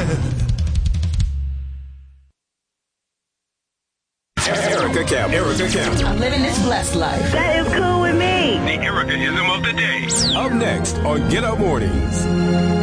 Erica Campbell. I'm living this blessed life. That is cool with me. The Erica-ism of the day. Up next on Get Up Mornings.